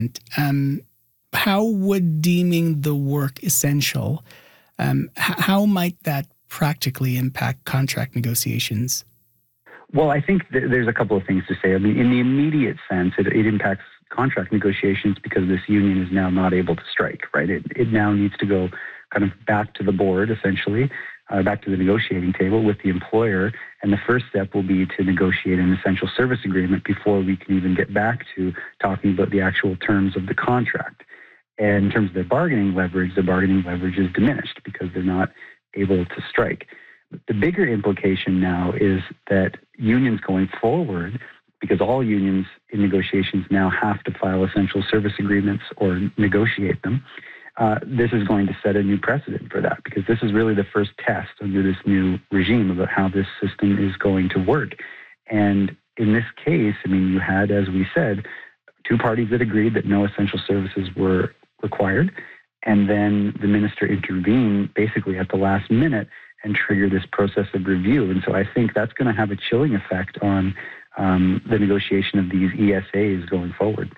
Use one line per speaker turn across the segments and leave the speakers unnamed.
Um, how would deeming the work essential, how might that practically impact contract negotiations?
Well, I think there's a couple of things to say. I mean, in the immediate sense, it impacts contract negotiations because this union is now not able to strike, right? It now needs to go kind of back to the board, essentially, back to the negotiating table with the employer. And the first step will be to negotiate an essential service agreement before we can even get back to talking about the actual terms of the contract. And in terms of their bargaining leverage is diminished because they're not able to strike. The bigger implication now is that unions going forward, because all unions in negotiations now have to file essential service agreements or negotiate them, this is going to set a new precedent for that, because this is really the first test under this new regime about how this system is going to work. And in this case, I mean, you had, as we said, two parties that agreed that no essential services were required, and then the minister intervened basically at the last minute and trigger this process of review. And so I think that's going to have a chilling effect on the negotiation of these ESAs going forward.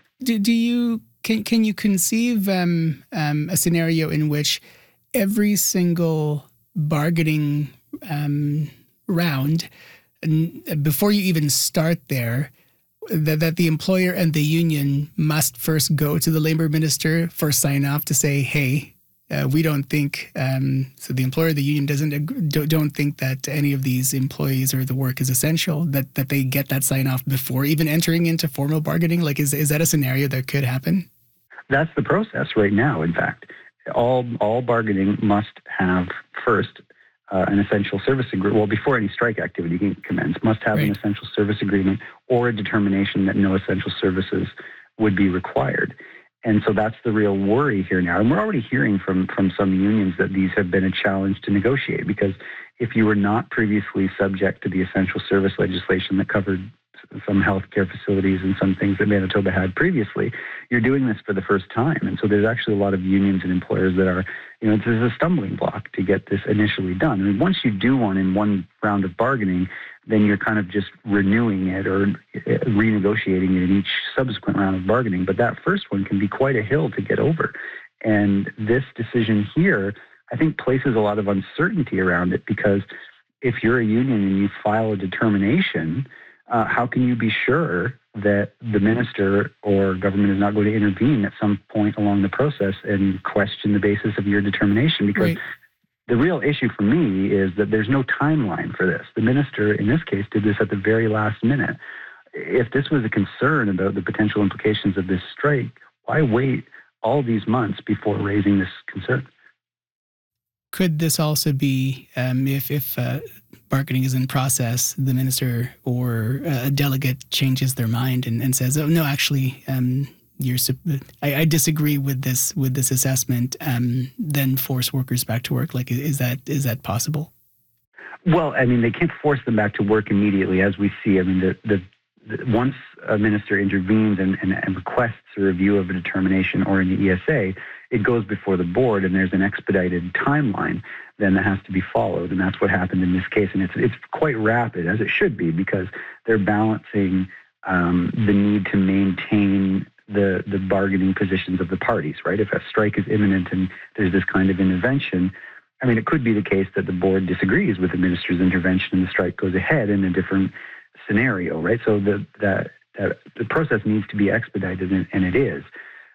Can you conceive a scenario in which every single bargaining round, before you even start there, that the employer and the union must first go to the labor minister for sign off to say, hey, we don't think, so the employer, the union don't think that any of these employees or the work is essential, that they get that sign off before even entering into formal bargaining? Like, is that a scenario that could happen?
That's the process right now, in fact. All bargaining must have first an essential service agreement. Well, before any strike activity can commence, must have an essential service agreement or a determination that no essential services would be required. And so that's the real worry here now. And we're already hearing from some unions that these have been a challenge to negotiate, because if you were not previously subject to the essential service legislation that covered some healthcare facilities and some things that Manitoba had previously, you're doing this for the first time. And so there's actually a lot of unions and employers that are, this is a stumbling block to get this initially done. I mean, once you do one in one round of bargaining, then you're kind of just renewing it or renegotiating it in each subsequent round of bargaining. But that first one can be quite a hill to get over. And this decision here, I think, places a lot of uncertainty around it, because if you're a union and you file a determination, how can you be sure that the minister or government is not going to intervene at some point along the process and question the basis of your determination? Because the real issue for me is that there's no timeline for this. The minister, in this case, did this at the very last minute. If this was a concern about the potential implications of this strike, why wait all these months before raising this concern?
Could this also be, if bargaining is in process, the minister or a delegate changes their mind and says, "Oh no, actually, I disagree with this assessment," then force workers back to work? Like, is that possible?
Well, I mean, they can't force them back to work immediately, as we see. I mean, once a minister intervenes and requests a review of a determination or an ESA, it goes before the board, and there's an expedited timeline then that has to be followed, and that's what happened in this case. And it's quite rapid, as it should be, because they're balancing the need to maintain the bargaining positions of the parties, right? If a strike is imminent and there's this kind of intervention, I mean, it could be the case that the board disagrees with the minister's intervention and the strike goes ahead in a different scenario, right? So the process needs to be expedited, and it is.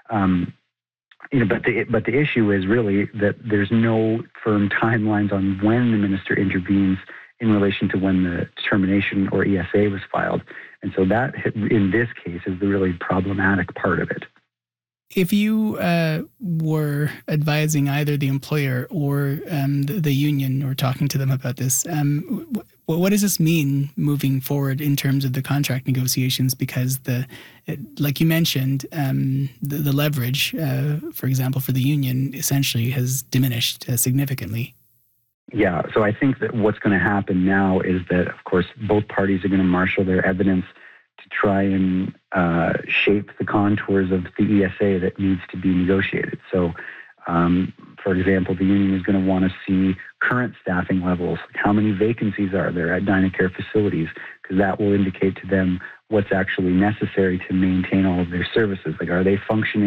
But the issue is really that there's no firm timelines on when the minister intervenes in relation to when the determination or ESA was filed. And so that, in this case, is the really problematic part of it.
If you were advising either the employer or the union or talking to them about this, what does this mean moving forward in terms of the contract negotiations? Because like you mentioned, the leverage, for example, for the union essentially has diminished significantly.
Yeah, so I think that what's going to happen now is that, of course, both parties are going to marshal their evidence to try and shape the contours of the ESA that needs to be negotiated. So For example, the union is going to want to see current staffing levels. Like how many vacancies are there at Dynacare facilities? Because that will indicate to them what's actually necessary to maintain all of their services. Like, are they functioning